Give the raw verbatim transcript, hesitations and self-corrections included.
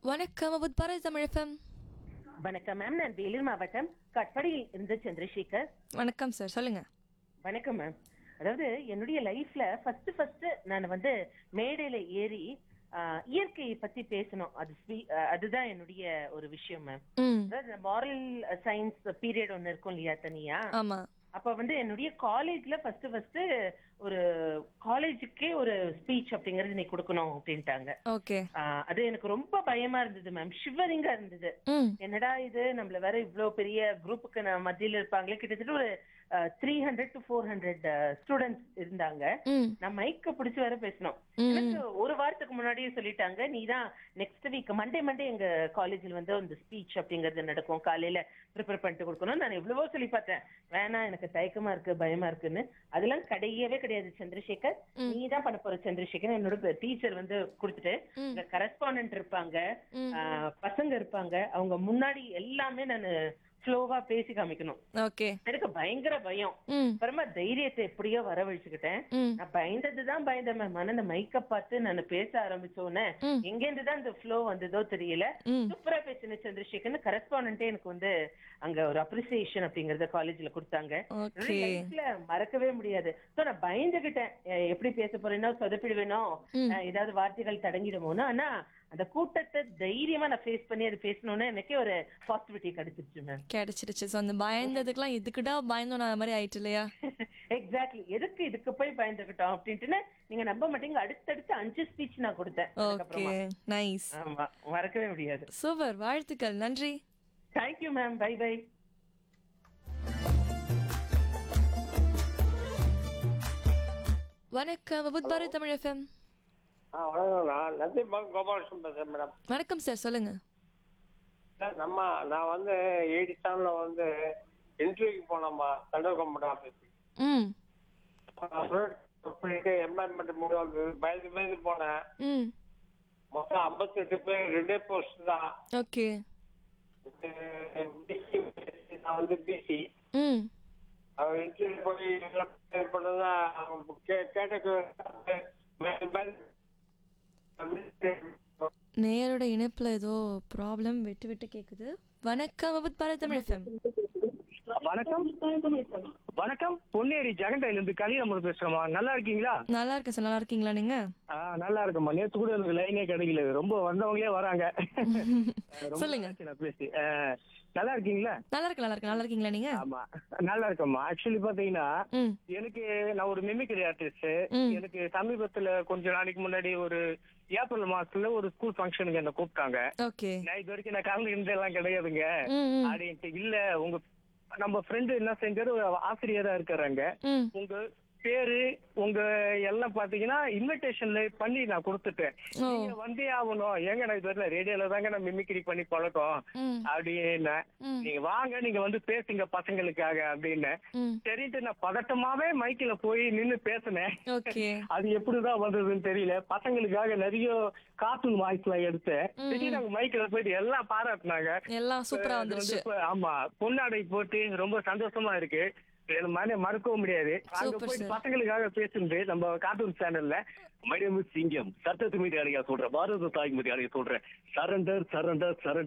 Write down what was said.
வணக்கம் அபுத் பாரதி தமிழ் எஃப்எம். வணக்கம் மேம். நான் வேலூர் மாவட்டம் கட்படியில் இருந்து சந்திரசேகர். வணக்கம் சார், சொல்லுங்க. வணக்கம் மேம். அதாவது என்னுடைய லைஃப்ல ஃபர்ஸ்ட் ஃபர்ஸ்ட் நான் வந்து மேடையில ஏறி ஆஹ், இயற்கையை பத்தி பேசணும். அது ஸ்வீ- ஆஹ், அதுதான் என்னுடைய ஒரு விஷயம் மேம். ம், அதாவது மாரல் சயின்ஸ் பீரியட் ஒன்னு இருக்கும் இல்லையா தனியா. ஆமா. அப்ப வந்து என்னுடைய காலேஜ்ல ஃபர்ஸ்ட் ஃபர்ஸ்ட் ஒரு காலேஜுக்கே ஒரு ஸ்பீச் அப்படிங்கறது நீ கொடுக்கணும் அப்படின்ட்டாங்க. ஓகே. ஆஹ், அது எனக்கு ரொம்ப பயமா இருந்தது மேம். ஷிவரிங்கா இருந்தது. ம், என்னடா இது, நம்மள வேற இவ்வளவு பெரிய குரூப்புக்கு நான் மத்தியில இருப்பாங்களே, கிட்டத்தட்ட ஒரு three hundred to four hundred students இருந்தாங்க. ம், நான் மைக்க பிடிச்சு வேற பேசணும். ம். எனக்கு ஒரு வாரத்துக்கு முன்னாடியே சொல்லிட்டாங்க, நீ தான் நெக்ஸ்ட் வீக் மண்டே மண்டே எங்க காலேஜில் வந்து அந்த ஸ்பீச் அப்படிங்கறது நடக்கும், காலையில ப்ரிப்பேர் பண்ணிட்டு கொடுக்கணும். நான் எவ்வளவோ சொல்லி பார்த்தேன், வேணாம் எனக்கு தயக்கமா இருக்கு பயமா இருக்குன்னு. அதெல்லாம் கிடையவே கிடையாது சந்திரசேகர். நீ தான் பண்ண போற சந்திரசேகர். என்னோட டீச்சர் வந்து கொடுத்துட்டு ம். கரஸ்பாண்டன்ட் இருப்பாங்க, ம். ஆஹ், பசங்க இருப்பாங்க, அவங்க முன்னாடி எல்லாமே நான் ஸ்லோவா பேசி காமிக்கணும். ஓகே. எனக்கு பயங்கர பயம். ம், அப்புறமா தைரியத்தை எப்படியோ வரவழைச்சுக்கிட்டேன். ம், நான் பயந்ததுதான் பயந்தேன் மேம். ஆனா அந்த மைக்க பார்த்து நான் பேச ஆரம்பிச்சோன்னே ம். எங்க இருந்துதான் இந்த ஃப்ளோ வந்ததோ தெரியல. ம். சூப்பரா பேசின சந்திரசேகர்னு கரஸ்பாண்டன்ட்டே எனக்கு வந்து அங்க ஒரு அப்ரிசியேஷன் அப்படிங்கறத காலேஜ்ல கொடுத்தாங்க. ஓகே. லைஃப்ல மறக்கவே முடியாது. சோ நான் பயந்துகிட்டேன், அஹ் எப்படி பேச போறேனோ, சொதப்பிடுவேனோ, ம். அஹ் ஏதாவது வார்த்தைகள் தடங்கிடுமோன்னு. ஆனா அந்த கூட்டத்தை தைரியமா நான் ஃபேஸ் பண்ணி அது பேசணும்னு எனக்கே ஒரு பாசிட்டிவிட்டி கிடைச்சிருச்சு மேம். கிடைச்சிருச்சு. ஸோ அந்த பயந்ததுக்கெல்லாம் எதுக்குடா பயந்தோம் நான் மாதிரி ஆயிட்டு இல்லையா? எக்ஸாக்ட்லி. எதுக்கு இதுக்கு போய் பயந்துகிட்டோம் அப்படின்ட்டு நீங்க நம்ப மாட்டீங்க, அடுத்தடுத்து அஞ்சு ஸ்பீச் நான் கொடுத்தேன் ஓகே, அதுக்கப்புறமா. நைஸ். ஆமா, மறக்கவே முடியாது. சூப்பர், வாழ்த்துக்கள், நன்றி. Thank you ma'am. By by. வணக்கம் அபுத் பாரதி தமிழ் எஃப்எம். ஆ வணக்கம். நான் நந்திபாக் கோபாலகிருஷ்ணன் பேசுறேன் மேடம். வணக்கம் சார், சொல்லுங்க. சார், நம்ம நான் வந்து எயிட்டி செவன்ல வந்து இன்டர்வியூக்கு போனோம்மா சென்ட்ரல் கவர்மெண்ட் ஆஃபீஸ். ம், போயிட்டு எம்ப்ளாய்மெண்ட் முடிவு பயந்து பயந்து போனேன். ம். மொத்தம் ஐம்பத்தி எட்டு பேர், ரெண்டே போஸ்ட் தான். ஓகே. பிசி, நான் வந்து பிசி. ம். அவர் இன்டர்வியூ போய் இது பண்ணதான் அவங்க கே- கேட்ட நேரோட இணைப்புல ஏதோ ப்ராப்ளம், விட்டு விட்டு கேக்குது. வணக்கம் அபுத் பாரதி தமிழ் எஃப்எம். வணக்கம் வணக்கம் பொன்னேரி ஜெகண்டையில இருந்து கலியமர் பேசுறோமா. நல்லா இருக்கீங்களா? நல்லா இருக்கேன் சார், நல்லா இருக்கீங்களா நீங்க? ஆ, நல்லா இருக்கம்மா. நேத்து கூட எனக்கு லைனே கிடைக்கல, ரொம்ப வந்தவங்களே வராங்க. ரொம்ப சொல்லுங்க. நாளாச்சு நான் பேசி. ஆ, நல்லா இருக்கீங்களா? நல்லா இருக்கு, நல்லா இருக்கு. நல்லா இருக்கீங்களா நீங்க? ஆமா, நல்லா இருக்கம்மா. ஆக்சுவலி பாத்தீங்கன்னா ம், எனக்கு நான் ஒரு மிமிக்ரி ஆர்டிஸ்ட். ம். எனக்கு சமீபத்துல கொஞ்ச நாளைக்கு முன்னாடி ஒரு ஏப்ரல் மாசத்துல ஒரு ஸ்கூல் ஃபங்க்ஷனுக்கு என்ன கூப்பிட்டாங்க. ஓகே. நான் இது வரைக்கும் நான் கலந்து இருந்தெல்லாம் கிடையாதுங்க ம், ம், அப்படின்ட்டு. இல்ல, உங்க நம்ம ஃப்ரெண்டு என்ன செஞ்சாரு, ஆசிரியரா இருக்கிறாங்க, ம். உங்க பேரு உங்க எல்லாம் பாத்தீங்கன்னா இன்விடேஷன்ல பண்ணி நான் கொடுத்துட்டேன். ஓ. நீங்க வந்தே ஆகணும். ஏங்க நான் இது வரல ரேடியோல தாங்க நான் மிமிக்ரி பண்ணி பழக்கம் ம், அப்படின்னு. ம். நீங்க வாங்க, நீங்க வந்து பேசுங்க பசங்களுக்காக அப்படின்னு. ம். சரின்ட்டு நான் பதட்டமாவே மைக்கில போய் நின்னு பேசினேன். ஓகே. அது எப்படிதான் வந்ததுன்னு தெரியல. பசங்களுக்காக நிறைய கார்ட்டூன் வாய்ஸ்ல எடுத்தேன். ம். திடீர்னு நாங்க மைக்கில போயிட்டு எல்லாம் பாராட்டினாங்க. எல்லாம் சூப்பரா அது வந்துருச்சு. வந்து இப்ப, ஆமா, பொன்னாடை போட்டு ரொம்ப சந்தோஷமா இருக்கு. எனக்கு மன மறக்கவும் முடியாது. அங்க சூப்பர் போயிட்டு சார். பசங்களுக்காக பேசுறது நம்ம கார்ட்டூன் சேனல்ல மைடியம் சிங்கம் சட்டத்து மீது அடைய சொல்றேன், பாரத தாய் மீது அடைய சொல்றேன், சரண்டர் சரண்டர் சரண்டர்